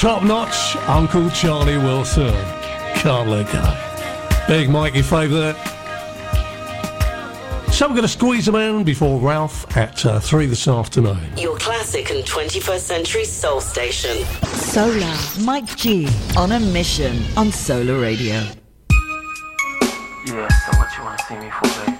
Top notch, Uncle Charlie Wilson. Can't let go. Big Mikey favourite. So we're going to squeeze them in before Ralph at 3 this afternoon. Your classic and 21st century soul station. Solar. Mike G on a mission on Solar Radio. Yeah, so what you want to see me for, baby?